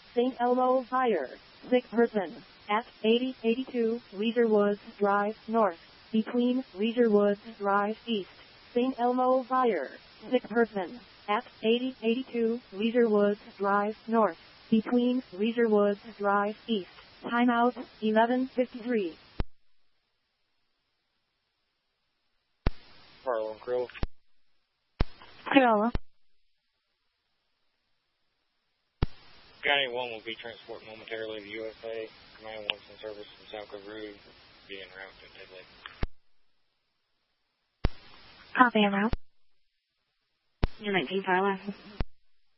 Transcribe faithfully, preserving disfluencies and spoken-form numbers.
Saint Elmo Fire. Sick person. At eighty eighty-two Leisure Woods Drive North. Between Leisure Woods Drive East. Saint Elmo Fire. Sick person. At eighty eighty-two Leisure Woods Drive North. Between Leisure Woods Drive East. Timeout, eleven fifty-three. Harlow and Krill. Corolla. County one will be transported momentarily to U S A. Command one's in service from South Cove Road. Be en route to Dead Lake. Copy en route. You're nineteen Harlow.